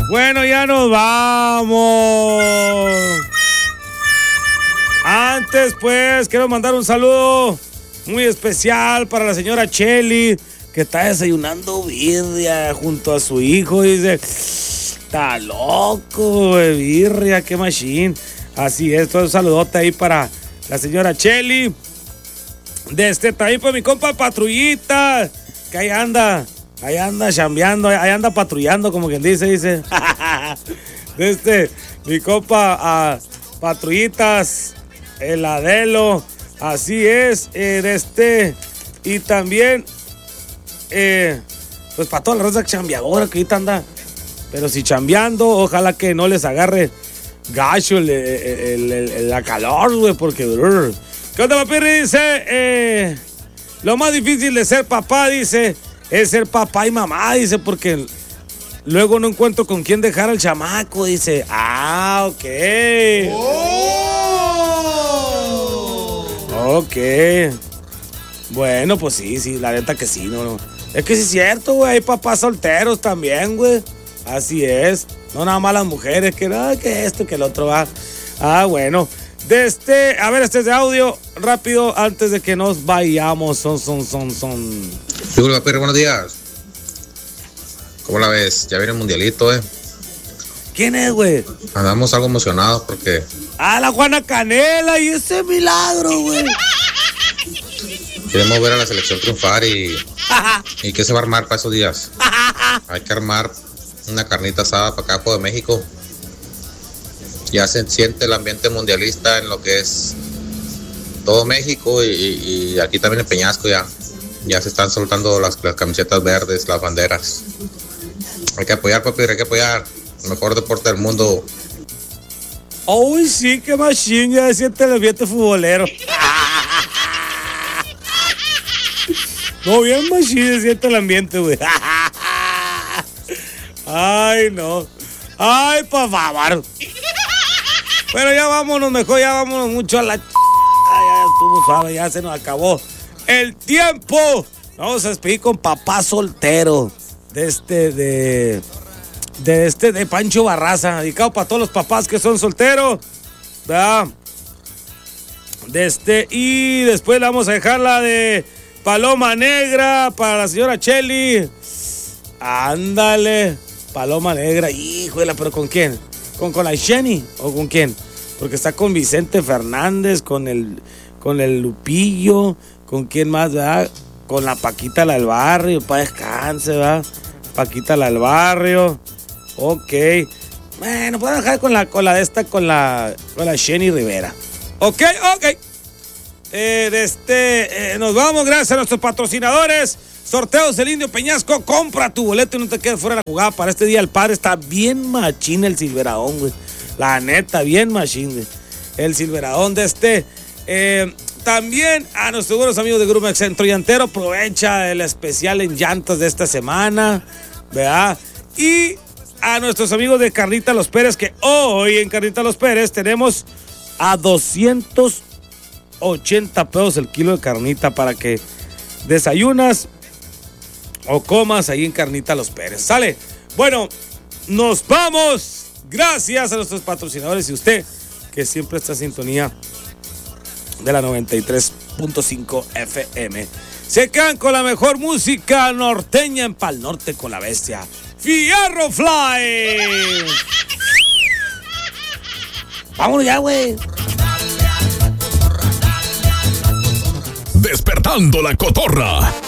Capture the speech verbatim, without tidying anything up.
Bueno, ya nos vamos. Antes, pues, quiero mandar un saludo muy especial para la señora Cheli, que está desayunando birria junto a su hijo. Dice, está loco, güey, birria, qué machine. Así es, todo un saludote ahí para la señora Cheli. De este también para mi compa Patrullita, que ahí anda, ahí anda chambeando, ahí anda patrullando, como quien dice, dice. De este, mi compa a Patrullitas, el Adelo, así es, eh, de este, y también, eh, pues para toda la raza chambeadora que ahorita anda, pero si chambeando, ojalá que no les agarre gacho el, el, el, el, la calor, güey, porque... Brr. ¿Qué onda, papirri? Dice, eh, lo más difícil de ser papá, dice, es ser papá y mamá, dice, porque luego no encuentro con quién dejar al chamaco, dice. Ah, ok. Oh. Ok. Bueno, pues sí, sí, la neta que sí, no, no. Es que sí es cierto, güey, hay papás solteros también, güey. Así es. No nada más las mujeres, que nada, que esto, que el otro va. Ah, bueno. De este, a ver, este es de audio, rápido, antes de que nos vayamos. Son, son, son, son. Hola, Perro, buenos días. ¿Cómo la ves? Ya viene el mundialito, eh. ¿Quién es, güey? Andamos algo emocionados porque... Ah, la Juana Canela y ese milagro, güey. Queremos ver a la selección triunfar y... ¿Y qué se va a armar para esos días? Hay que armar una carnita asada para acá, por México. Ya se siente el ambiente mundialista en lo que es todo México y, y, y aquí también en Peñasco ya, ya se están soltando las, las camisetas verdes, las banderas. Hay que apoyar, papi, hay que apoyar. El mejor deporte del mundo. Uy, sí, qué machín, ya se siente el ambiente futbolero. No, bien machín se siente el ambiente, güey. Ay, no. Ay, por favor. Pero ya vámonos, mejor ya vámonos mucho a la... Ch... Ay, ya estuvo suave, ya se nos acabó el tiempo. Vamos a despedir con Papá Soltero. De este, de... De este, de Pancho Barraza. Dedicado para todos los papás que son solteros. ¿Verdad? De este, y después le vamos a dejar la de Paloma Negra para la señora Cheli. Ándale. Paloma Negra, híjole, pero ¿con quién? ¿Con, con la Jenny o con quién? Porque está con Vicente Fernández, con el, con el Lupillo, ¿con quién más, verdad? Con la Paquita la del Barrio, para descanse, ¿verdad? Paquita la del Barrio, ok. Bueno, puedo dejar con la, con la de esta, con la, con la Jenny Rivera. Ok, ok. Eh, de este, eh, nos vamos, gracias a nuestros patrocinadores. Sorteos del Indio Peñasco, compra tu boleto y no te quedes fuera de la jugada para este Día del Padre. Está bien machín el Silveradón, güey. La neta, bien machín, güey. El Silveradón de este. Eh, también a nuestros buenos amigos de Grupo Centro Llantero, aprovecha el especial en llantas de esta semana, ¿verdad? Y a nuestros amigos de Carnita Los Pérez, que hoy en Carnita Los Pérez tenemos a doscientos ochenta pesos el kilo de carnita para que desayunas o comas ahí en Carnita Los Pérez. ¿Sale? Bueno, nos vamos. Gracias a nuestros patrocinadores y usted que siempre está en sintonía de la noventa y tres punto cinco F M. Se quedan con la mejor música norteña en Pal Norte con la bestia. Fierro Fly. Vámonos ya, güey. Despertando la cotorra.